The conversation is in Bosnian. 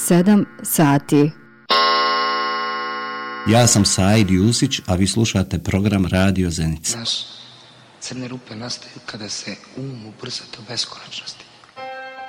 7 sati. Ja sam Said Jusić, a vi slušate program Radio Zenica. Crne rupe nastaju kada se ubrza do beskonačnosti.